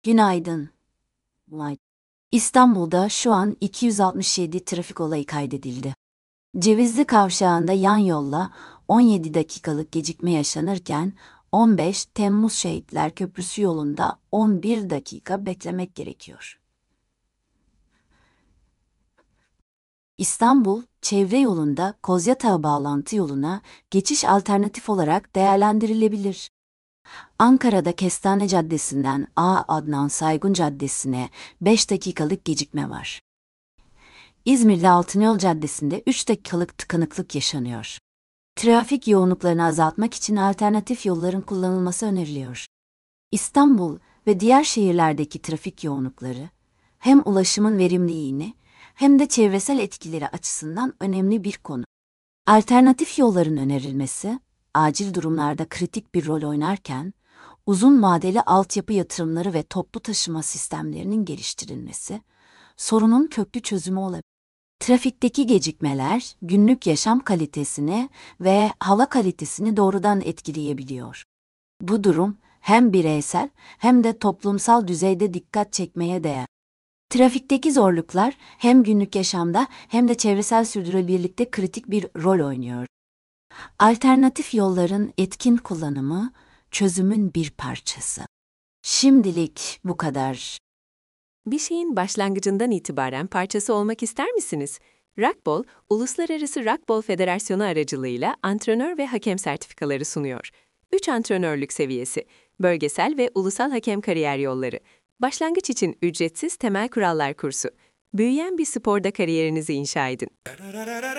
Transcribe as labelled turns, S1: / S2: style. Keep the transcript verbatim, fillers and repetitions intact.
S1: Günaydın. Günaydın. İstanbul'da şu an iki yüz altmış yedi trafik olayı kaydedildi. Cevizli Kavşağı'nda yan yolla on yedi dakikalık gecikme yaşanırken on beş Temmuz Şehitler Köprüsü yolunda on bir dakika beklemek gerekiyor. İstanbul, çevre yolunda Kozyatağı bağlantı yoluna geçiş alternatif olarak değerlendirilebilir. Ankara'da Kestane Caddesi'nden A. Adnan Saygun Caddesi'ne beş dakikalık gecikme var. İzmir'de Altınyol Caddesi'nde üç dakikalık tıkanıklık yaşanıyor. Trafik yoğunluklarını azaltmak için alternatif yolların kullanılması öneriliyor. İstanbul ve diğer şehirlerdeki trafik yoğunlukları hem ulaşımın verimliliğini hem de çevresel etkileri açısından önemli bir konu. Alternatif yolların önerilmesi, acil durumlarda kritik bir rol oynarken, uzun vadeli altyapı yatırımları ve toplu taşıma sistemlerinin geliştirilmesi, sorunun köklü çözümü olabilir. Trafikteki gecikmeler, günlük yaşam kalitesini ve hava kalitesini doğrudan etkileyebiliyor. Bu durum, hem bireysel hem de toplumsal düzeyde dikkat çekmeye değer. Trafikteki zorluklar, hem günlük yaşamda hem de çevresel sürdürülebilirlikte kritik bir rol oynuyor. Alternatif yolların etkin kullanımı, çözümün bir parçası. Şimdilik bu kadar.
S2: Bir şeyin başlangıcından itibaren parçası olmak ister misiniz? Rockball, Uluslararası Rockball Federasyonu aracılığıyla antrenör ve hakem sertifikaları sunuyor. üç antrenörlük seviyesi, bölgesel ve ulusal hakem kariyer yolları, başlangıç için ücretsiz temel kurallar kursu. Büyüyen bir sporda kariyerinizi inşa edin.